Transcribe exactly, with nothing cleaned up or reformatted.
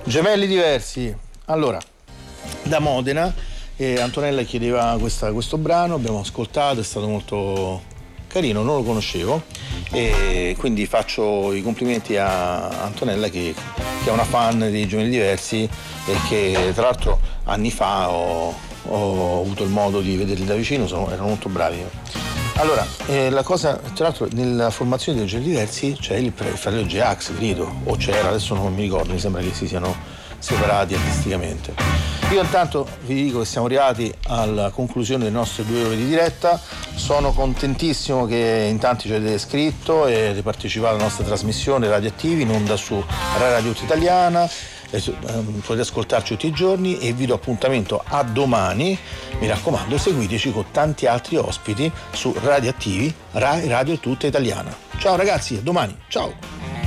Gemelli diversi. Allora, da Modena, eh, Antonella chiedeva questa, questo brano, abbiamo ascoltato, è stato molto carino, non lo conoscevo e quindi faccio i complimenti a Antonella che, che è una fan dei Gemelli diversi e che tra l'altro anni fa ho, ho avuto il modo di vederli da vicino, sono, erano molto bravi. Allora, eh, la cosa, tra l'altro nella formazione dei Gemelli diversi c'è il, il fratello J-Ax, credo, o c'era, adesso non mi ricordo, mi sembra che si siano separati artisticamente. Io intanto vi dico che siamo arrivati alla conclusione delle nostre due ore di diretta, sono contentissimo che in tanti ci avete scritto e avete partecipato alla nostra trasmissione Radioattivi in onda su Rai Radio Italiana, eh, potete ascoltarci tutti i giorni e vi do appuntamento a domani, mi raccomando seguiteci con tanti altri ospiti su Radioattivi, Rai Radio Tutta Italiana. Ciao ragazzi, a domani, ciao!